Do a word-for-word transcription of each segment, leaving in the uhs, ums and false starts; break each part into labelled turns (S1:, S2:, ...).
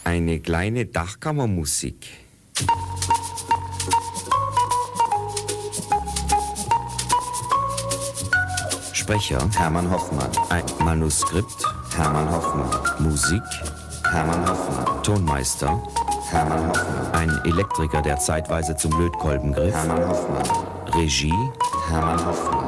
S1: Eine kleine Dachkammermusik. Sprecher Hermann Hoffmann. Ein Manuskript Hermann Hoffmann. Musik Hermann Hoffmann. Tonmeister Hermann Hoffmann. Ein Elektriker, der zeitweise zum Lötkolben griff. Hermann Hoffmann. Regie Hermann Hoffmann.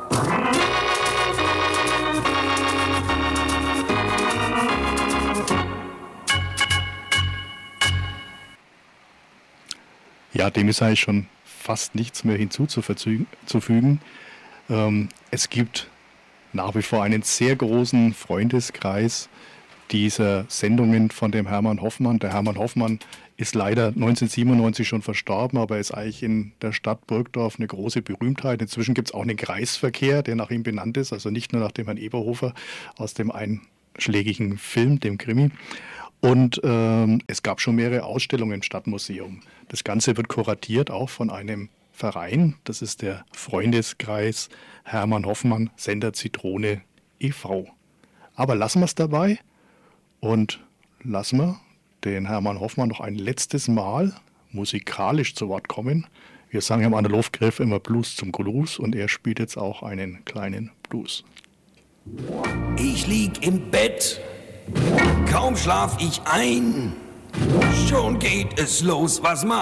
S2: Ja, dem ist eigentlich schon fast nichts mehr hinzuzufügen. Ähm, es gibt nach wie vor einen sehr großen Freundeskreis dieser Sendungen von dem Hermann Hoffmann. Der Hermann Hoffmann ist leider neunzehnhundertsiebenundneunzig schon verstorben, aber ist eigentlich in der Stadt Burgdorf eine große Berühmtheit. Inzwischen gibt es auch einen Kreisverkehr, der nach ihm benannt ist, also nicht nur nach dem Herrn Eberhofer aus dem einschlägigen Film, dem Krimi. Und ähm, es gab schon mehrere Ausstellungen im Stadtmuseum. Das Ganze wird kuratiert auch von einem Verein. Das ist der Freundeskreis Hermann Hoffmann, Sender Zitrone e V Aber lassen wir es dabei und lassen wir den Hermann Hoffmann noch ein letztes Mal musikalisch zu Wort kommen. Wir sagen ja im Analogriff immer Blues zum Gruß und er spielt jetzt auch einen kleinen Blues.
S3: Ich lieg im Bett, kaum schlaf ich ein, schon geht es los, was mach